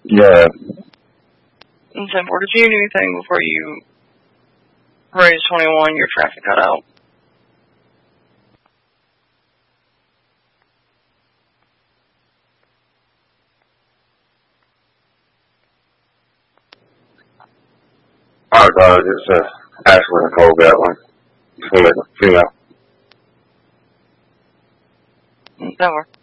Yeah. And 10-4, did you need anything before you raised 21, your traffic cut out? Oh, God, it's Ashley Nicole Gatlin. Female. That works.